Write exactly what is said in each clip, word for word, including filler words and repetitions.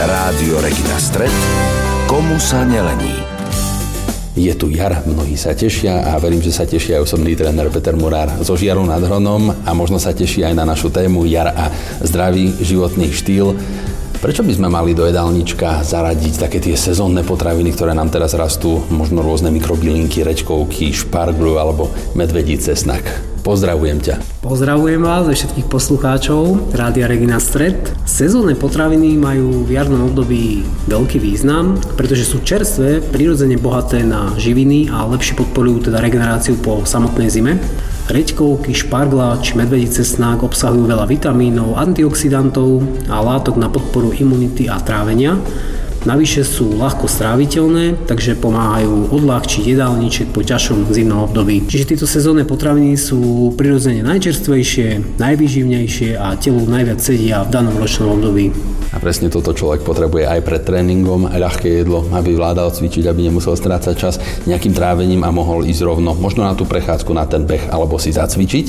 Rádio Regina Stred, komu sa nelení. Je tu jar, mnohí sa tešia a verím, že sa tešia aj osobný tréner Peter Murár zo Žiaru nad Hronom a možno sa teší aj na našu tému jar a zdravý životný štýl. Prečo by sme mali do jedálnička zaradiť také tie sezónne potraviny, ktoré nám teraz rastú, možno rôzne mikrobylinky, rečkovky, špargľu alebo medvedí cesnak? Pozdravujem ťa. Pozdravujem vás a všetkých poslucháčov Rádia Regina Stred. Sezónne potraviny majú v jarnom období veľký význam, pretože sú čerstvé, prirodzene bohaté na živiny a lepšie podporujú teda regeneráciu po samotnej zime. Reďkovky, špargla či medvedí cesnák obsahujú veľa vitamínov, antioxidantov a látok na podporu imunity a trávenia. Navyše sú ľahko stráviteľné, takže pomáhajú odľahčiť jedálniček po ťažšom zimnom období. Čiže tieto sezónne potraviny sú prirodzene najčerstvejšie, najvýživnejšie a telu najviac sedia v danom ročnom období. A presne toto človek potrebuje aj pred tréningom, ľahké jedlo, aby vládal cvičiť, aby nemusel strácať čas nejakým trávením a mohol ísť rovno, možno na tú prechádzku, na ten beh, alebo si zacvičiť.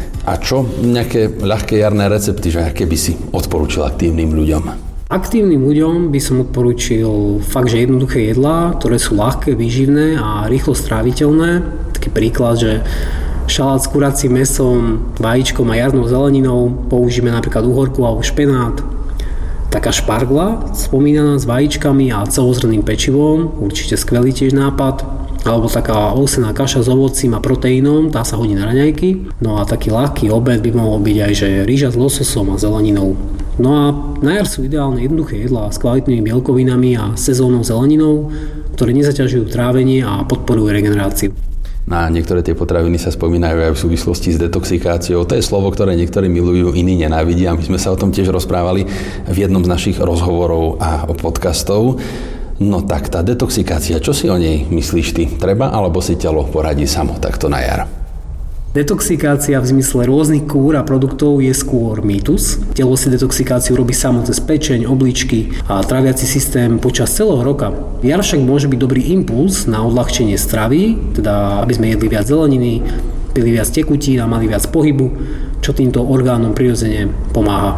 A čo nejaké ľahké jarné recepty, že aké by si odporúčil aktívnym ľuďom? Aktívnym ľuďom by som odporúčil fakt, že jednoduché jedlá, ktoré sú ľahké, výživné a rýchlo stráviteľné. Taký príklad, že šalát s kuracím mäsom, vajíčkom a jarnou zeleninou, použijeme napríklad uhorku alebo špenát. Taká špargla, spomínaná s vajíčkami a celozrnným pečivom, určite skvelý tiež nápad. Alebo taká ovsená kaša s ovocím a proteínom, tá sa hodí na raňajky. No a taký ľahký obed by mohol byť aj že rýža s lososom a zeleninou. No a na jar sú ideálne jednoduché jedlá s kvalitnými bielkovinami a sezónnou zeleninou, ktoré nezaťažujú trávenie a podporujú regeneráciu. Na niektoré tie potraviny sa spomínajú aj v súvislosti s detoxikáciou. To je slovo, ktoré niektorí milujú, iní nenávidia. My sme sa o tom tiež rozprávali v jednom z našich rozhovorov a podcastov. No tak tá detoxikácia, čo si o nej myslíš ty? Treba alebo si telo poradí samo takto na jar? Detoxikácia v zmysle rôznych kúr a produktov je skôr mýtus. Telo si detoxikáciu robí samo cez pečeň, obličky a tráviaci systém počas celého roka. Jar však môže byť dobrý impuls na odľahčenie stravy, teda aby sme jedli viac zeleniny, pili viac tekutín a mali viac pohybu, čo týmto orgánom prirodzene pomáha.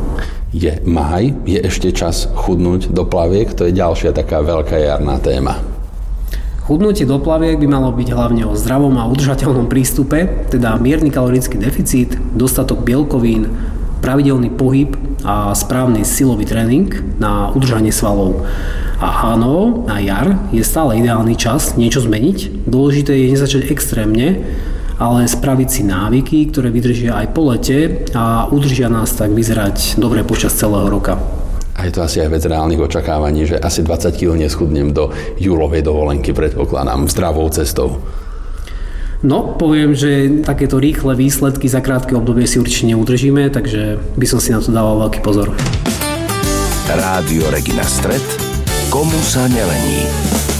Je maj, je ešte čas chudnúť do plaviek, to je ďalšia taká veľká jarná téma. Chudnutie do plaviek by malo byť hlavne o zdravom a udržateľnom prístupe, teda mierny kalorický deficit, dostatok bielkovín, pravidelný pohyb a správny silový tréning na udržanie svalov. A áno, na jar je stále ideálny čas niečo zmeniť. Dôležité je nezačať extrémne, ale spraviť si návyky, ktoré vydržia aj po lete a udržia nás tak vyzerať dobre počas celého roka. A je to asi aj vec reálnych očakávaní, že asi dvadsať kilogramov neschudnem do júlovej dovolenky, predpokladám, zdravou cestou. No, poviem, že takéto rýchle výsledky za krátke obdobie si určite neudržíme, takže by som si na to dával veľký pozor. Rádio Regina Stred, komu sa nelení.